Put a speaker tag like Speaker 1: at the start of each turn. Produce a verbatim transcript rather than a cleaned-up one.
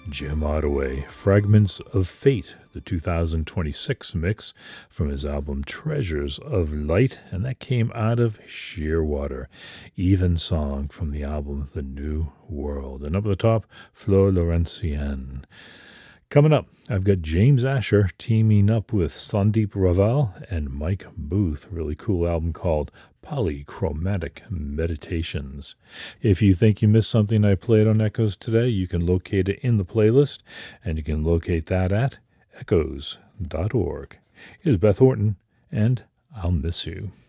Speaker 1: Jim Ottaway, Fragments of Fate, the two thousand twenty-six mix from his album Treasures of Light, and that came out of Shearwater. Evensong from the album The New World. And up at the top, Fleur Laurentienne. Coming up, I've got James Asher teaming up with Sandeep Raval and Mike Booth. Really cool album called Polychromatic Meditations. If you think you missed something I played on Echoes today, you can locate it in the playlist, and you can locate that at echoes dot org. Here's Beth Orton, and I'll Miss You.